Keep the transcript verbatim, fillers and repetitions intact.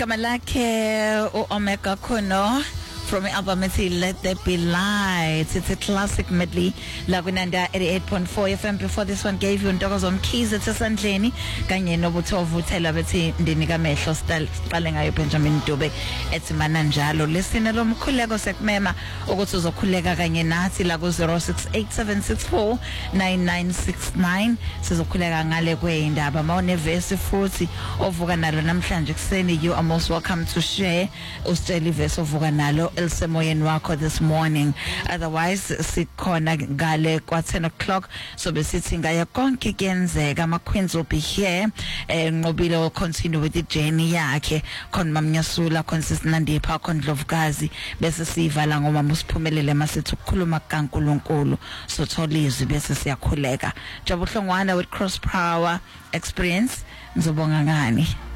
Igama lakhe uOmega Kuno from the album Let There Be Light. It's a classic medley. Lagunanda eighty-eight point four F M. Before this one gave you Ntokozo Mkhize Tsandleni kanye noButhovu Thela bethi ndinika mehlo siqale ngayo Benjamin Dube ethi mana njalo. Listen lo mkhuleko sekumema ukuthi uzokhuleka kanye nathi la ku zero six eight seven six four nine nine six nine. Sizokhuleka ngale kweindaba mawune verse futhi ovuka nalo namhlanje kuseni. You are most welcome to share usitshela verse ovuka nalo elsemoyeni wakho this morning. Otherwise sikhona ngale kwa ten o'clock so besithi ngaya konke kuyenzeka. Ama Queens will be here. eh Nqobile will continue with the journey yakhe khona mamnyasula consistent ipha khona Dlovukazi bese sivala ngomama usiphumelele masithi ukukhuluma kaNkulunkulu so tholizwi bese siyakhuleka. Jabuhlongwana with Cross Power Experience. Ngizobonga ngani.